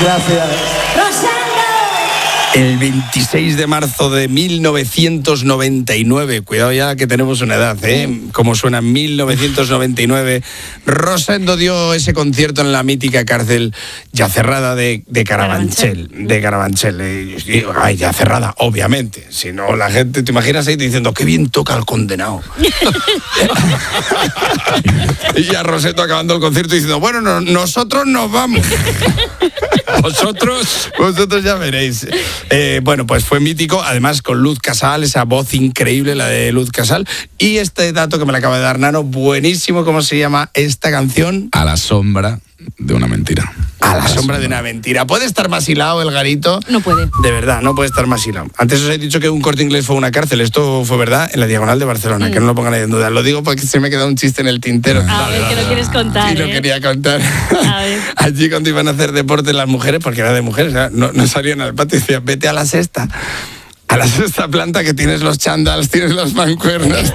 Gracias. ¡Rosendo! El 26 de marzo de 1999, cuidado ya que tenemos una edad, como suena 1999, Rosendo dio ese concierto en la mítica cárcel ya cerrada de Carabanchel. Ay, ya cerrada, obviamente. Si no, la gente, te imaginas ahí diciendo, qué bien toca el condenado. Y ya Rosendo acabando el concierto diciendo, bueno, nosotros nos vamos. Vosotros ya veréis. Bueno, pues fue mítico, además con Luz Casal, esa voz increíble, la de Luz Casal. Y este dato que me lo acaba de dar Nano, buenísimo, ¿cómo se llama esta canción? A la sombra de una mentira. A la sombra de una mentira. ¿Puede estar más hilado el garito? No puede. De verdad, no puede estar más hilado. Antes os he dicho que un Corte Inglés fue una cárcel. Esto fue verdad en la Diagonal de Barcelona, que no lo pongan ahí en duda. Lo digo porque se me ha quedado un chiste en el tintero. A ver, que lo quieres contar. Y lo quería contar. A ver. Allí cuando iban a hacer deporte las mujeres, porque era de mujeres, no salían al patio y decían, vete a la sexta. A la sexta planta que tienes los chandals, tienes las mancuernas,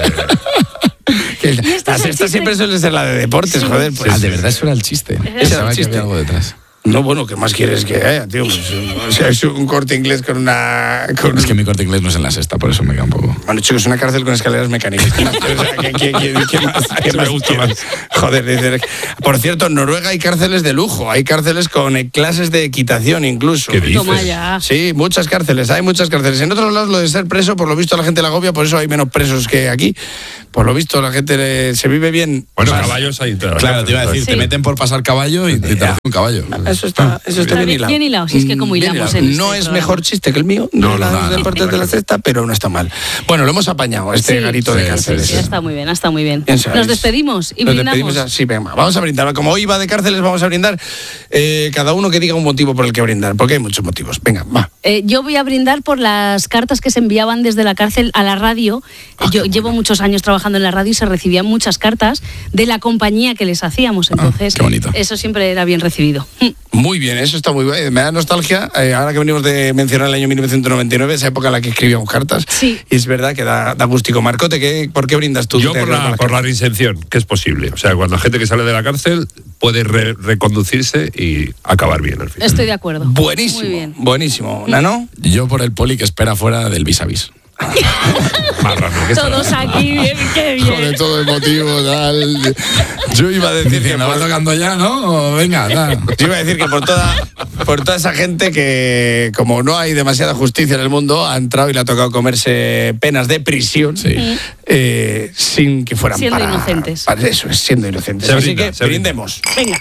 la sexta siempre suele ser la de deportes, sí, joder. Pues. De verdad eso era el chiste. Ese era el chiste. Que había algo detrás. No, bueno, ¿qué más quieres que haya, tío? Pues, o sea, es un Corte Inglés con una... Es que mi Corte Inglés no es en la sexta, por eso me queda un poco... Bueno, chicos, es una cárcel con escaleras mecánicas. ¿Qué más? ¿Qué más quieres? Joder, dice... Por cierto, en Noruega hay cárceles de lujo, hay cárceles con clases de equitación incluso. ¿Qué dices? Toma ya. Sí, muchas cárceles, hay muchas cárceles. En otros lados lo de ser preso, por lo visto la gente la agobia, por eso hay menos presos que aquí. Por lo visto la gente se vive bien. Bueno, caballos hay. Claro, te iba a decir, te meten por pasar caballo y te hacen un caballo. Eso está bien hilado. Bien hilado, si es que como hilamos en no es programa. Mejor chiste que el mío, no, los deportes de la sexta, pero no está mal. Bueno, lo hemos apañado, garito de cárceles. Sí, está muy bien, está muy bien. Bien sabéis. Nos despedimos y brindamos. Sí, venga, vamos a brindar. Como hoy va de cárceles, vamos a brindar. Cada uno que diga un motivo por el que brindar, porque hay muchos motivos. Venga, va. Yo voy a brindar por las cartas que se enviaban desde la cárcel a la radio. Yo llevo muchos años trabajando en la radio y se recibían muchas cartas de la compañía que les hacíamos. Entonces, qué bonito. Eso siempre era bien recibido. Muy bien, eso está muy bien. Me da nostalgia, ahora que venimos de mencionar el año 1999, esa época en la que escribíamos cartas. Sí. Y es verdad que da gustico. Marcote, ¿por qué brindas tú? Yo por la reinserción, que es posible. O sea, cuando la gente que sale de la cárcel puede reconducirse y acabar bien al final. Estoy de acuerdo. Buenísimo, muy bien. Buenísimo. ¿Nano? Yo por el poli que espera fuera del vis a vis. Todos aquí, bien, qué bien. Joder, todo emotivo, tal. Yo iba a decir que me va tocando ya, ¿no? Venga, tal. Yo iba a decir que por toda esa gente que, como no hay demasiada justicia en el mundo, ha entrado y le ha tocado comerse penas de prisión, sí. sin que fueran siendo inocentes. Para eso, siendo inocentes. Así que brindemos. Venga.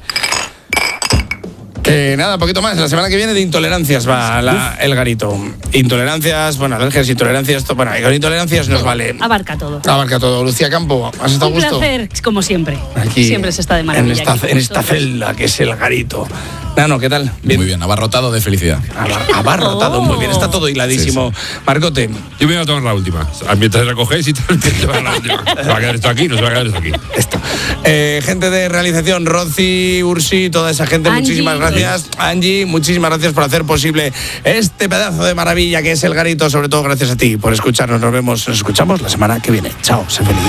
Nada, poquito más. La semana que viene de intolerancias va el garito. Intolerancias, alergias, intolerancias, con intolerancias nos vale. Abarca todo. Lucía Campo, ¿has estado a gusto? Un placer, como siempre. Aquí, siempre se está de maravilla. En esta celda que es el garito. Nano, ¿qué tal? Bien. Muy bien, abarrotado de felicidad. Abarrotado, muy bien, está todo hiladísimo. Sí. Marcote. Yo me voy a tomar la última. Mientras recogéis y tal, la última. ¿Se va a quedar esto aquí? No se va a quedar esto aquí. Esto. Gente de realización, Rosy, Ursi, toda esa gente, Angie, muchísimas gracias. Angie, muchísimas gracias por hacer posible este pedazo de maravilla que es el garito. Sobre todo gracias a ti por escucharnos. Nos escuchamos la semana que viene. Chao, sé feliz.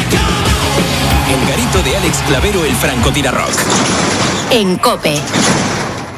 El garito de Alex Clavero, el francotirador rock. En COPE.